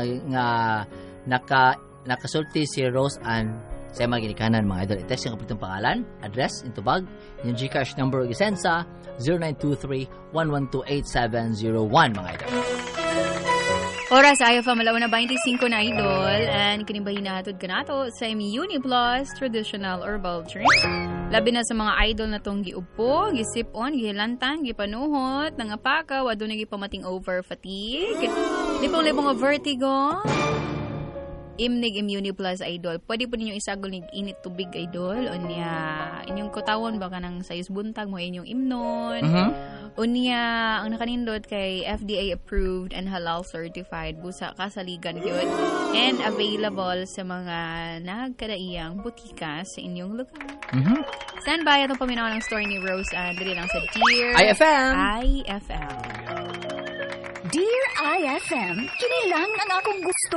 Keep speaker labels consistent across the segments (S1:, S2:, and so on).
S1: nakasulti si Rose Ann sa mga ginikanan, mga idol. I-text yung kapitong pangalan, address, intubag, yung Gcash number o gisensa, 0923-112-8701, mga idol.
S2: Oras ayaw pa malauna 25 na idol and kinibahin na hatod ka nato sa Uniplus Traditional Herbal Drink. Labi na sa mga idol na tong giupo, gisipon, gihilantan, gipanuhot, nangapaka, wado na gipamating over fatigue, lipong-lipong o vertigo. Imnig Uniplus idol. Pwede po ninyo isagol nig init tubig idol. Unya, inyong kutawan baka nang sayos buntag mo inyong imnon. Unya, ang nakanindot kay FDA approved and halal certified. Busa kasaligan yun. And available sa mga nagkadaiyang butika sa inyong lugar. Stand by itong paminaw ng store ni Rose Ann. Dali lang sa Dear IFM.
S3: Dear IFM, kinilang ang akong gusto.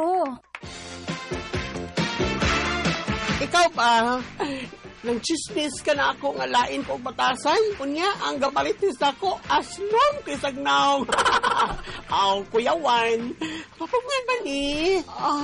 S4: Ikaw ba? Nang chismis ka na ako nga lain ko batasan. Unya, ang gabalitis ako aslom kisag naong. Aw, Kuya Juan. Papaman ba ni?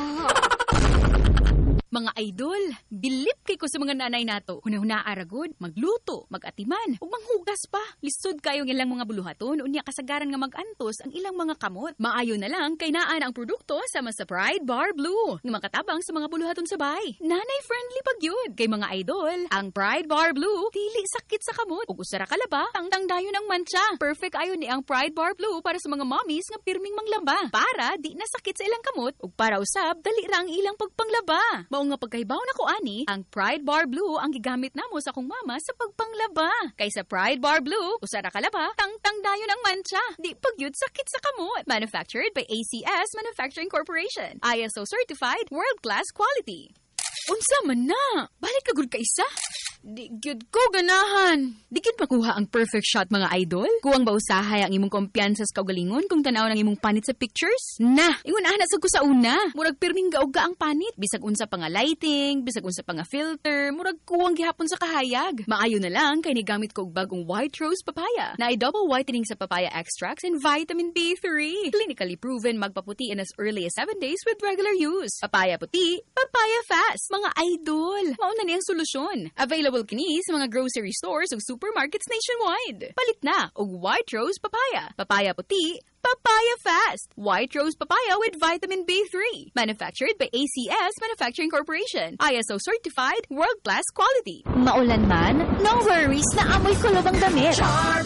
S2: Mga idol, bilip kay ko sa mga nanay nato. Huna-huna aragod, magluto, magatiman, ug manghugas pa. Lisod kayong ilang mga buluhaton, unya kasagaran nga magantos ang ilang mga kamot. Maayo na lang kay naan ang produkto sama sa Pride Bar Blue, nga makatabang sa mga buluhaton sa bay. Nanay-friendly pag yun. Kay mga idol, ang Pride Bar Blue, dili sakit sa kamot. Ug usara kalaba, tangtang dayon ang mancha. Perfect ayon ni ang Pride Bar Blue para sa mga mommies nga pirming manglaba. Para di na sakit sa ilang kamot, ug para usab, dali ra ang ilang pagpanglaba. Nga pagkaibaw na ko ani, ang Pride Bar Blue ang gigamit namo sa akong mama sa pagpanglaba. Kay sa Pride Bar Blue, usara kalaba, tangtang dayon ang mancha. Di pagyud sakit sa kamot. Manufactured by ACS Manufacturing Corporation. ISO certified, world-class quality. Unsa man na? Balik ka gud ka isa? Di gyud ko ganahan. Di gyud makuha ang perfect shot mga idol? Kuwang ba usahay ang imong kumpiyansa sa kaugalingon kung tanaw ng imong panit sa pictures? Nah, ingon ana sad ko sa una. Murag pirming gaugga ang panit. Bisag unsa pa nga lighting, bisag unsa pa nga filter, murag kuwang gihapon sa kahayag. Maayo na lang kay nigamit ko og bagong white rose papaya. Na double whitening sa papaya extracts and vitamin B3. Clinically proven magpaputi in as early as 7 days with regular use. Papaya puti, papaya fast. Mga idol, mauna ni ang solusyon. Available kini sa mga grocery stores ug supermarkets nationwide. Palit na og White Rose Papaya. Papaya puti, papaya fast. White Rose Papaya with vitamin B3. Manufactured by ACS Manufacturing Corporation. ISO certified, world-class quality.
S3: Maulan man, no worries na amoy kulob ang damit.
S5: Charm,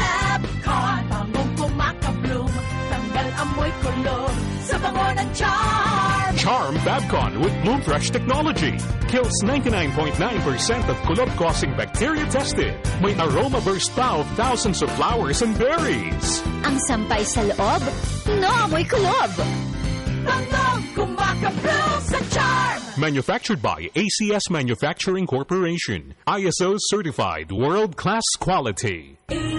S5: Fabcon, bangong kumakabloom. Tanggal amoy kulob sa bango ng Charm.
S6: Charm Fabcon with Bloom Fresh technology. Kills 99.9% of kulob-causing bacteria tested. May aroma burst pa of thousands of flowers and berries.
S3: Ang sampay sa loob, no amoy kulob.
S5: Bangong kumakabloom sa Charm.
S6: Manufactured by ACS Manufacturing Corporation. ISO certified, world-class quality.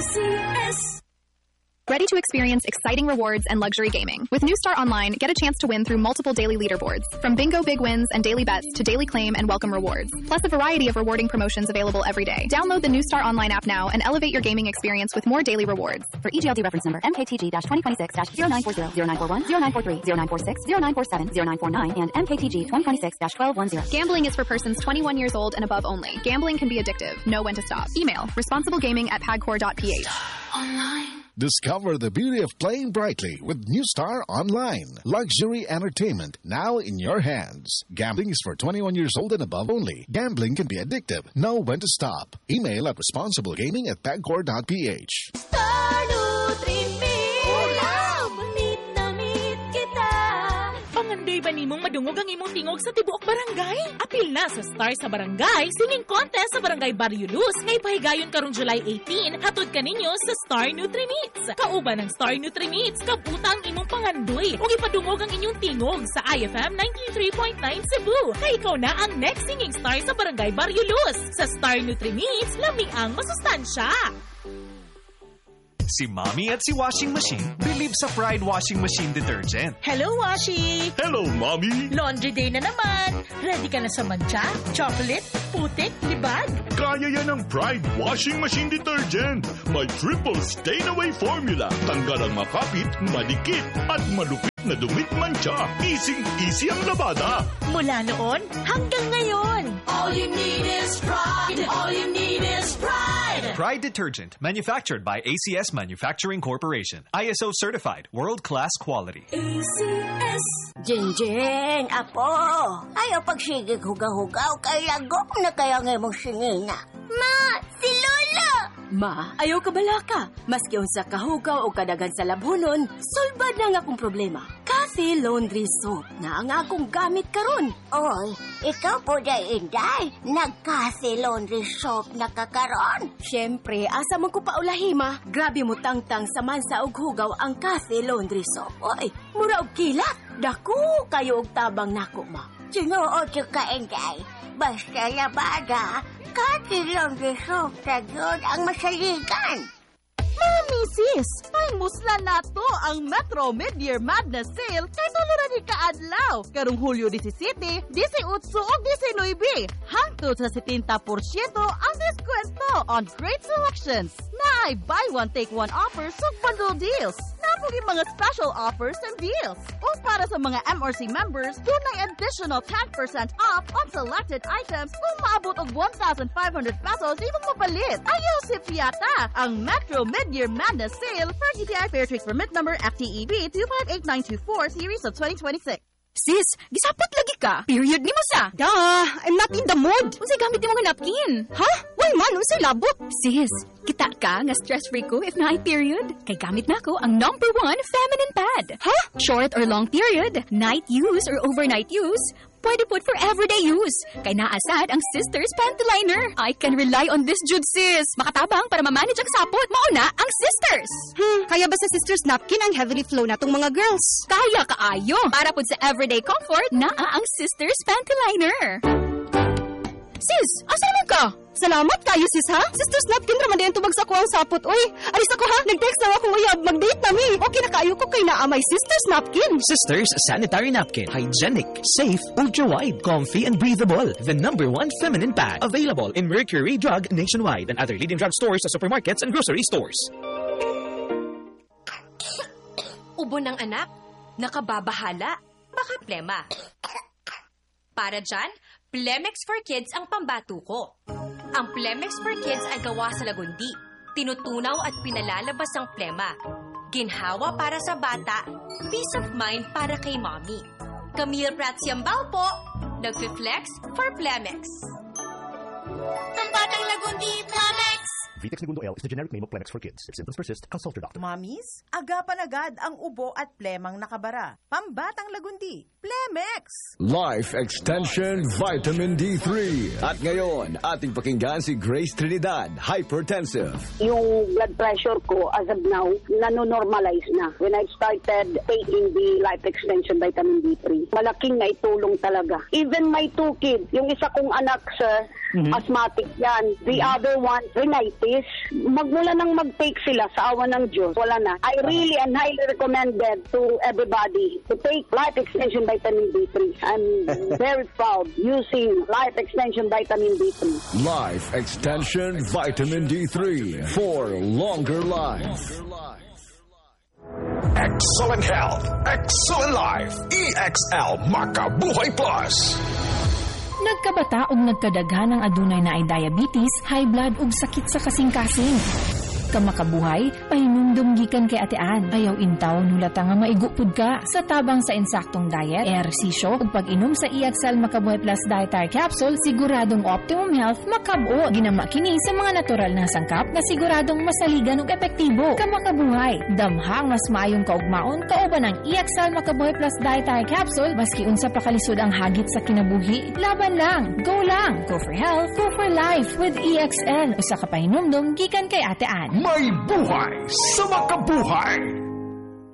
S5: ACS.
S7: Ready to experience exciting rewards and luxury gaming? With New Star Online, get a chance to win through multiple daily leaderboards. From bingo big wins and daily bets to daily claim and welcome rewards. Plus a variety of rewarding promotions available every day. Download the New Star Online app now and elevate your gaming experience with more daily rewards.
S8: For EGLD reference number MKTG-2026-0940, 0943, 0946, 0947, 0949, and MKTG 2026-1210.
S7: Gambling is for persons 21 years old and above only. Gambling can be addictive. Know when to stop. Email responsiblegaming@pagcor.ph.
S5: Online.
S9: Discover the beauty of playing brightly with New Star Online. Luxury entertainment now in your hands. Gambling is for 21 years old and above only. Gambling can be addictive. Know when to stop. Email at responsiblegaming@pagcor.ph.
S5: Star Nutrimit. Ulam. Meet na meet kita.
S10: Pangandoy ba nimong madungog ang imong tingog sa tibuok barangay? Apil na sa Star sa Barangay Singing Contest sa Barangay Barrio Luz ngay pahigayon karong July 18 hatod kaninyo sa Star Nutrimits. Kauban ng Star Nutrimits, kaputang imong pangandoy ug ipadungog ang inyong tingog sa IFM 93.9 Cebu. Kay ikaw na ang next singing star sa Barangay Barrio Luz. Sa Star Nutrimits, lami ang masustansya.
S11: Si Mommy at si Washing Machine believe sa Pride Washing Machine Detergent.
S10: Hello, Washi!
S6: Hello, Mommy!
S10: Laundry day na naman. Ready ka na sa mancha, chocolate, putik, libag?
S6: Kaya yan ang Pride Washing Machine Detergent. May triple stain-away formula. Tanggal ang makapit, madikit, at malupit Nadumit man siya, easy ang labada.
S10: Mula noon hanggang ngayon.
S5: All you need is pride. All you need is pride.
S11: Pride Detergent, manufactured by ACS Manufacturing Corporation. ISO certified, world-class quality.
S5: ACS.
S12: Jingjing, apo. Ayaw pagsigig hugaw-hugaw kay lagok na kaya nga mong singina.
S3: Ma, si Lola!
S12: Ma, ayaw ka balaka. Maski unsa kahugaw o kadagan sa labhonon, sulbad na nga akong problema. Cathy Laundry Soap na ang akong gamit karon.
S3: Oy, ikaw po day inday. Nag-Cathy Laundry Soap na kakaron.
S12: Siyempre, asa man ko paulahima. Grabe mo tangtang sa mansa og hugaw ang Cathy Laundry Soap. Oy, mura og kilat. Dako kayo og tabang nako, ma.
S3: Sinuod yung ka-inday. Basta labada, Cathy Laundry Soap na yun ang masaligan.
S13: Mami sis, musla na to ang Metro Mid-Year Madness Sale kay tuluran ni kaadlaw. Karong Hulyo 17, 18 ug 19, hangtod sa 70% ang diskwento on great selections. Naay buy one take one offers ug bundle deals. Napugi mga special offers and deals. O para sa mga MRC members, dunay additional 10% off on selected items kung maabot og 1,500 pesos imong mapalit. Ayaw si Fiata ang Metro Mid-Year Madness Sale for GTI Fairtrade Permit number FTEB 258924 series of 2026.
S2: Sis, gisapot lagi ka. Period ni mo sa.
S13: I'm not in the mood.
S2: Unsay gamit mo nga napkin?
S13: Ha? Why man? Unsay labot?
S2: Sis, kita ka nga stress-free ko if na period. Kay gamit na ko ang #1 feminine pad.
S13: Ha?
S2: Short or long period, night use or overnight use, pwede put for everyday use. Kay naasad ang Sisters Panty Liner. I can rely on this jud, sis. Makatabang para ma-manage ang sapot. Mauna ang Sisters.
S13: Kaya ba sa Sisters Napkin ang heavily flow na tong mga girls?
S2: Kaya kaayo. Para pud sa everyday comfort, naa ang Sisters Panty Liner. Sis, asa naman ka?
S13: Salamat kayo, sis, ha? Sisters Napkin raman din tubag sa ko ang sapot. Uy, alis ako, ha? Nag-text na ako uyab. Mag-date nami. Okay na kayo ko kay naa may Sisters Napkin.
S14: Sisters Sanitary Napkin. Hygienic, safe, ultra-wide, comfy, and breathable. The #1 feminine pad. Available in Mercury Drug nationwide and other leading drug stores, supermarkets, and grocery stores.
S15: Ubo ng anak. Nakababahala. Baka plema. Para dyan, Plemex for Kids ang pambato ko. Ang Plemex for Kids ay gawa sa lagundi. Tinutunaw at pinalalabas ang plema. Ginhawa para sa bata, peace of mind para kay mommy. Camille Pratsiambao po, nagfi-flex for Plemex.
S3: Pambatang lagundi, Plemex!
S16: Vitex Segundo L is the generic name of Plemex for kids. If symptoms persist, consult your doctor.
S17: Mamis, agapan agad ang ubo at plemang nakabara. Pambatang lagundi, Plemex!
S18: Life Extension Vitamin D3. At ngayon, ating pakinggan si Grace Trinidad, hypertensive.
S19: Yung blood pressure ko, as of now, nanonormalize na. When I started taking the Life Extension Vitamin D3, malaking naitulong talaga. Even my 2 kids, yung isa kong anak, sir, asthmatic yan. The other one, rhinitis. Magmula nang mag-take sila sa awa ng Diyos, wala na. I really and highly recommended to everybody to take Life Extension Vitamin D3. I'm very proud using Life Extension Vitamin D3.
S18: Life Extension Vitamin D3 for longer life.
S6: Excellent health, excellent life. EXL Makabuhay Plus.
S20: Nagkabata o nagkadaghan ng adunay na ay diabetes, high blood ug sakit sa kasing-kasing. Kamakabuhay, pahinumdum gikan kay atean. Ayaw intaw nulata nga maigupod ka sa tabang sa insaktong diet, ehersisyo ug pag-inom sa EXL Makabuhay Plus Dietary Capsule, siguradong optimum health makab-o. Ginama kini sa mga natural na sangkap na siguradong masaligan ug epektibo. Kamakabuhay, damhang mas maayong kaugmaon kauban ng EXL Makabuhay Plus Dietary Capsule, baski unsa pa kalisod ang hagit sa kinabuhi. Laban lang, go for health, go for life with EXL. Usa ka pahinumdum gikan kay atean.
S6: May buhay sa makabuhay!